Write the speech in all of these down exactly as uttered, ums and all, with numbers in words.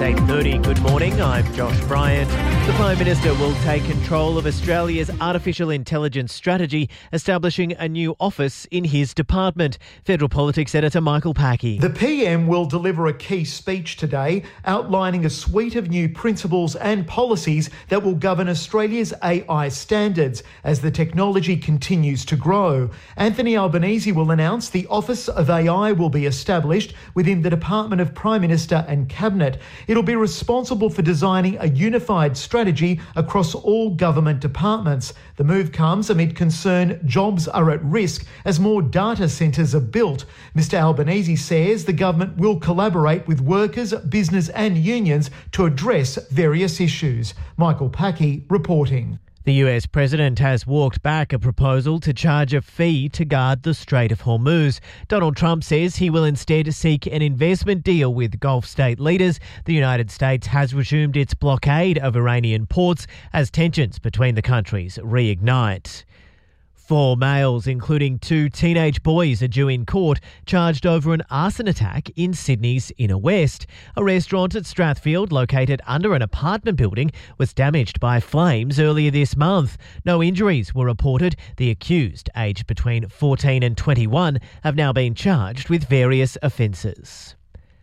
eight thirty. Good morning, I'm Josh Bryant. The Prime Minister will take control of Australia's artificial intelligence strategy, establishing a new office in his department. Federal Politics Editor Michael Packey. The P M will deliver a key speech today outlining a suite of new principles and policies that will govern Australia's A I standards as the technology continues to grow. Anthony Albanese will announce the Office of A I will be established within the Department of Prime Minister and Cabinet. It'll be responsible for designing a unified strategy across all government departments. The move comes amid concern jobs are at risk as more data centres are built. Mister Albanese says the government will collaborate with workers, business and unions to address various issues. Michael Packey reporting. The U S president has walked back a proposal to charge a fee to guard the Strait of Hormuz. Donald Trump says he will instead seek an investment deal with Gulf state leaders. The United States has resumed its blockade of Iranian ports as tensions between the countries reignite. Four males, including two teenage boys, are due in court, charged over an arson attack in Sydney's Inner West. A restaurant at Strathfield, located under an apartment building, was damaged by flames earlier this month. No injuries were reported. The accused, aged between fourteen and twenty-one, have now been charged with various offences.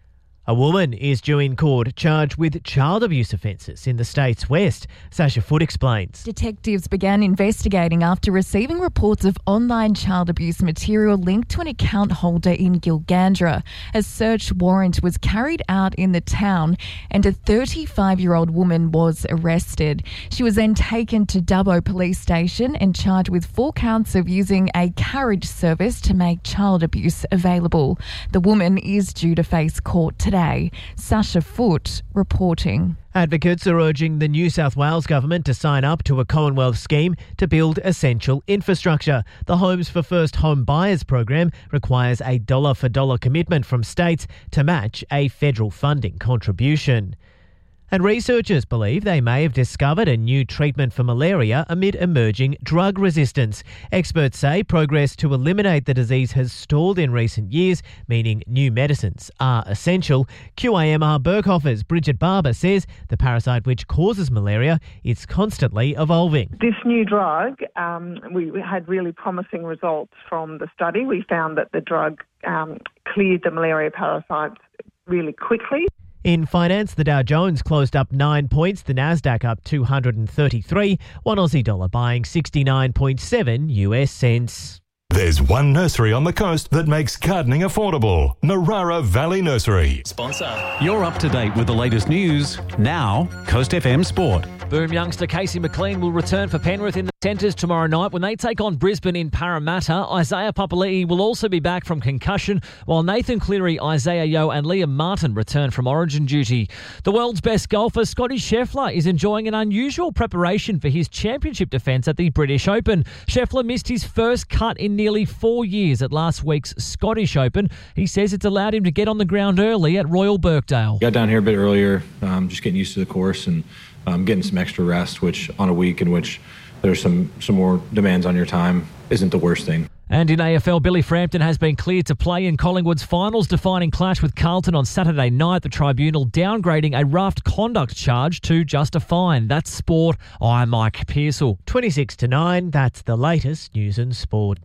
A woman is due in court charged with child abuse offences in the state's west. Sasha Foote explains. Detectives began investigating after receiving reports of online child abuse material linked to an account holder in Gilgandra. A search warrant was carried out in the town and a thirty-five-year-old woman was arrested. She was then taken to Dubbo Police Station and charged with four counts of using a carriage service to make child abuse available. The woman is due to face court today. Sasha Foote reporting. Advocates are urging the New South Wales government to sign up to a Commonwealth scheme to build essential infrastructure. The Homes for First Home Buyers program requires a dollar-for-dollar commitment from states to match a federal funding contribution. And researchers believe they may have discovered a new treatment for malaria amid emerging drug resistance. Experts say progress to eliminate the disease has stalled in recent years, meaning new medicines are essential. Q A M R Berghofer's Bridget Barber says the parasite which causes malaria is constantly evolving. This new drug, um, we had really promising results from the study. We found that the drug um, cleared the malaria parasites really quickly. In finance, the Dow Jones closed up nine points, the Nasdaq up two hundred thirty-three, one Aussie dollar buying sixty-nine point seven U S cents. There's one nursery on the coast that makes gardening affordable. Narara Valley Nursery. Sponsor. You're up to date with the latest news. Now, Coast F M Sport. Boom youngster Casey McLean will return for Penrith in the centres tomorrow night when they take on Brisbane in Parramatta. Isaiah Papali'i will also be back from concussion, while Nathan Cleary, Isaiah Yeo and Liam Martin return from origin duty. The world's best golfer, Scotty Scheffler, is enjoying an unusual preparation for his championship defence at the British Open. Scheffler missed his first cut in nearly four years at last week's Scottish Open. He says it's allowed him to get on the ground early at Royal Birkdale. Got down here a bit earlier, um, just getting used to the course and um, getting some extra rest, which on a week in which there's some, some more demands on your time isn't the worst thing. And in A F L, Billy Frampton has been cleared to play in Collingwood's finals-defining clash with Carlton on Saturday night. The tribunal downgrading a raft conduct charge to just a fine. That's sport. I'm Mike Pearsall. twenty-six to nine, that's the latest news and sport.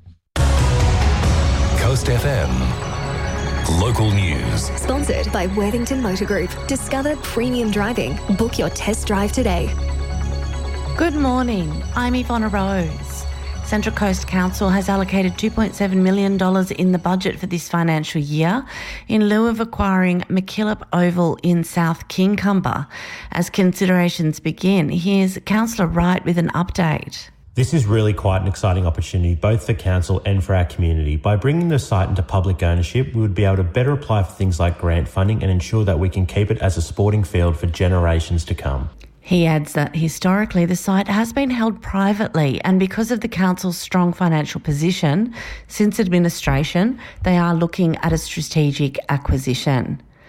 Coast F M. Local news. Sponsored by Worthington Motor Group. Discover premium driving. Book your test drive today. Good morning. I'm Ivonna Rose. Central Coast Council has allocated two point seven million dollars in the budget for this financial year in lieu of acquiring McKillop Oval in South Kincumber. As considerations begin, here's Councillor Wright with an update. This is really quite an exciting opportunity, both for council and for our community. By bringing the site into public ownership, we would be able to better apply for things like grant funding and ensure that we can keep it as a sporting field for generations to come. He adds that historically the site has been held privately, and because of the council's strong financial position, since administration, they are looking at a strategic acquisition.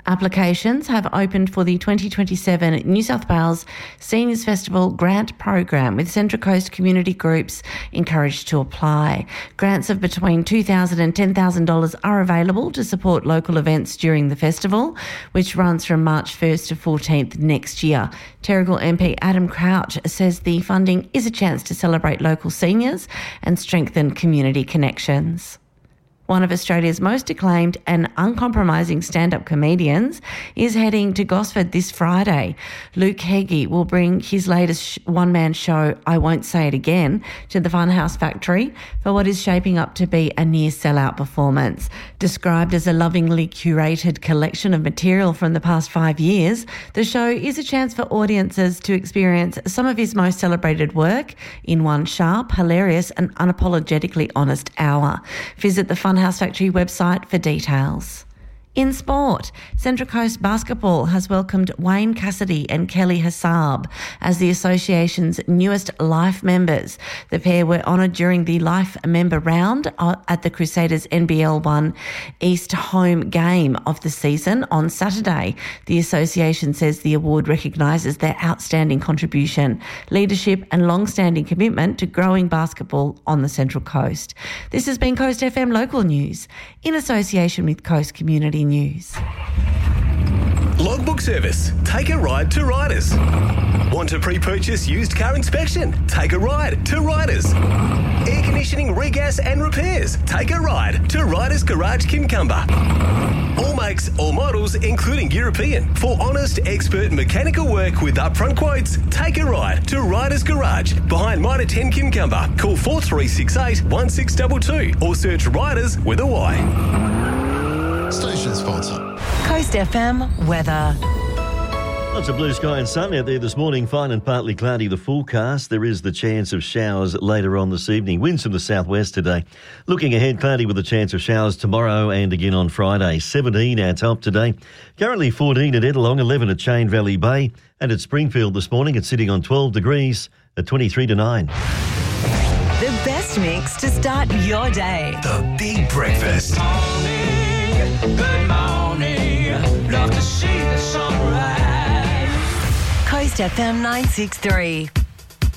Applications have opened for the twenty twenty-seven New South Wales Seniors Festival Grant Program, with Central Coast community groups encouraged to apply. Grants of between two thousand dollars and ten thousand dollars are available to support local events during the festival, which runs from March first to fourteenth next year. Terrigal M P Adam Crouch says the funding is a chance to celebrate local seniors and strengthen community connections. One of Australia's most acclaimed and uncompromising stand-up comedians is heading to Gosford this Friday. Luke Heggie will bring his latest sh- one-man show, I Won't Say It Again, to the Funhouse Factory for what is shaping up to be a near sellout performance. Described as a lovingly curated collection of material from the past five years, the show is a chance for audiences to experience some of his most celebrated work in one sharp, hilarious and unapologetically honest hour. Visit the Funhouse House Factory website for details. In sport, Central Coast Basketball has welcomed Wayne Cassidy and Kelly Hassab as the association's newest Life members. The pair were honoured during the Life member round at the Crusaders N B L one East home game of the season on Saturday. The association says the award recognises their outstanding contribution, leadership and long-standing commitment to growing basketball on the Central Coast. This has been Coast F M Local News in association with Coast Community News. Logbook service. Take a ride to Riders. Want to pre-purchase used car inspection? Take a ride to Riders. Air conditioning, regas and repairs? Take a ride to Riders Garage Kincumber. All makes, all models, including European. For honest, expert mechanical work with upfront quotes, take a ride to Riders Garage behind Mitre ten Kincumber. Call four three six eight, one six two two or search Riders with a Y. Station sponsor. Coast F M weather. Lots of blue sky and sun out there this morning. Fine and partly cloudy the forecast. There is the chance of showers later on this evening. Winds from the southwest today. Looking ahead, cloudy with a chance of showers tomorrow and again on Friday. seventeen our top today. Currently fourteen at Edelong, eleven at Chain Valley Bay. And at Springfield this morning, it's sitting on twelve degrees at twenty-three to nine. The best mix to start your day. The Big Breakfast. Good morning, love to see the sunrise. Coast F M nine six three.